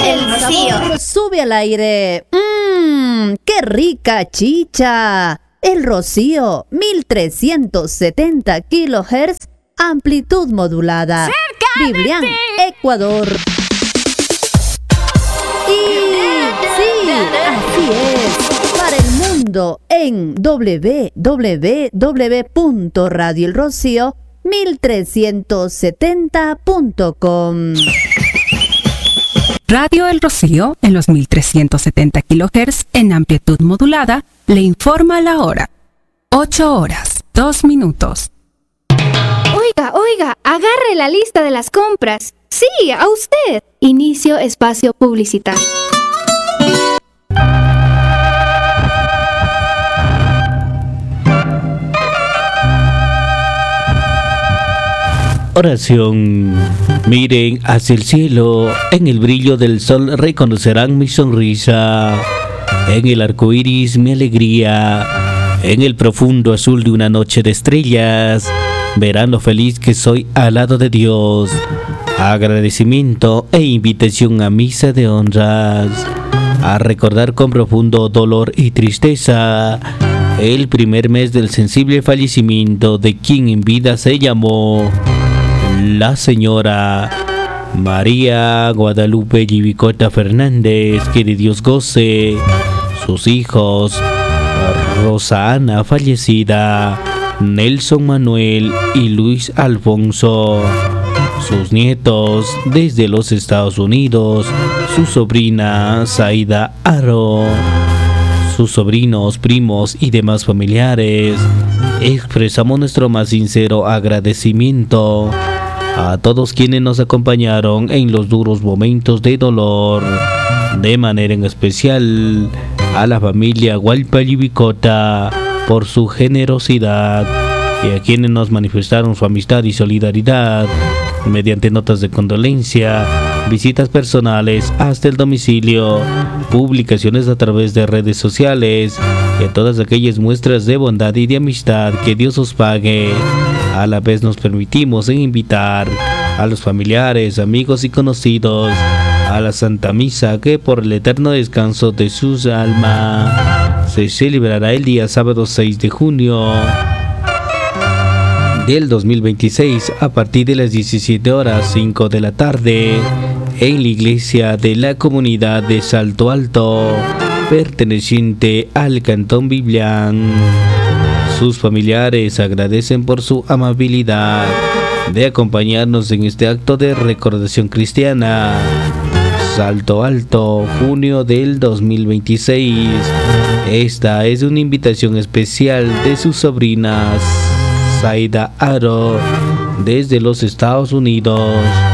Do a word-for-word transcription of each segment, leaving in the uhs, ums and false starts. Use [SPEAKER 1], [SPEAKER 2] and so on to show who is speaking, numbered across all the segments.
[SPEAKER 1] El Rocío.
[SPEAKER 2] Sube al aire. Mmm, qué rica chicha. El Rocío, mil trescientos setenta kilohertz, amplitud modulada.
[SPEAKER 1] ¡Cerca
[SPEAKER 2] Biblián,
[SPEAKER 1] de ti!
[SPEAKER 2] Ecuador. Y sí, así es. Para el mundo en doble u doble u doble u punto radio el rocío mil trescientos setenta punto com.
[SPEAKER 3] Radio El Rocío, en los mil trescientos setenta kilohertz en amplitud modulada, le informa la hora. ocho horas, dos minutos.
[SPEAKER 4] Oiga, oiga, agarre la lista de las compras. Sí, a usted. Inicio espacio publicitario.
[SPEAKER 5] Oración. Miren hacia el cielo, en el brillo del sol reconocerán mi sonrisa, en el arco iris mi alegría, en el profundo azul de una noche de estrellas, verán lo feliz que soy al lado de Dios. Agradecimiento e invitación a misa de honras, a recordar con profundo dolor y tristeza el primer mes del sensible fallecimiento de quien en vida se llamó la señora María Guadalupe Yivicota Fernández, que de Dios goce, sus hijos Rosa Ana fallecida, Nelson Manuel y Luis Alfonso, sus nietos desde los Estados Unidos, su sobrina Zaida Aro, sus sobrinos, primos y demás familiares. Expresamos nuestro más sincero agradecimiento a todos quienes nos acompañaron en los duros momentos de dolor, de manera en especial a la familia Hualpa Yivicota por su generosidad y a quienes nos manifestaron su amistad y solidaridad mediante notas de condolencia, visitas personales hasta el domicilio, publicaciones a través de redes sociales y a todas aquellas muestras de bondad y de amistad. Que Dios os pague. A la vez nos permitimos invitar a los familiares, amigos y conocidos a la Santa Misa, que por el eterno descanso de sus almas se celebrará el día sábado seis de junio del dos mil veintiséis a partir de las diecisiete horas cinco de la tarde en la iglesia de la comunidad de Salto Alto, perteneciente al Cantón Biblián. Sus familiares agradecen por su amabilidad de acompañarnos en este acto de recordación cristiana. Salto Alto, junio del dos mil veintiséis. Esta es una invitación especial de sus sobrinas Zaida Aro desde los Estados Unidos.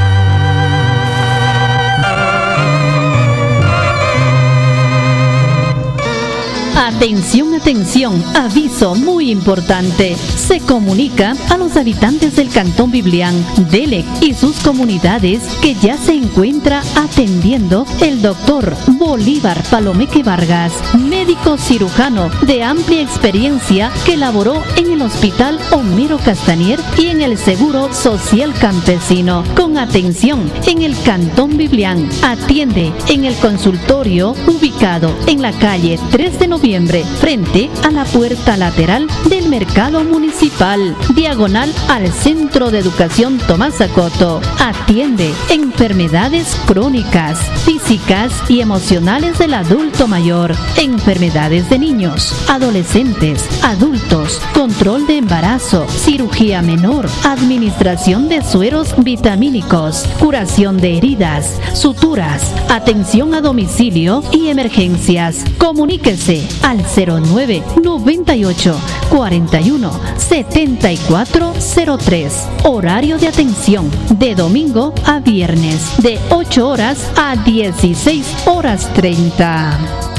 [SPEAKER 2] Atención, atención, aviso muy importante. Se comunica a los habitantes del Cantón Biblián, Delec y sus comunidades que ya se encuentra atendiendo el doctor Bolívar Palomeque Vargas, médico cirujano de amplia experiencia que laboró en el Hospital Homero Castañer y en el Seguro Social Campesino. Con atención en el Cantón Biblián, atiende en el consultorio ubicado en la calle tres de noviembre, frente a la puerta lateral del Mercado Municipal, diagonal al Centro de Educación Tomás Acoto. Atiende enfermedades crónicas, físicas y emocionales del adulto mayor, enfermedades de niños, adolescentes, adultos, control de embarazo, cirugía menor, administración de sueros vitamínicos, curación de heridas, suturas, atención a domicilio y emergencias. Comuníquese al cero nueve noventa y ocho cuarenta y uno setenta y cuatro cero tres. Horario de atención de domingo a viernes de ocho horas a dieciséis horas treinta.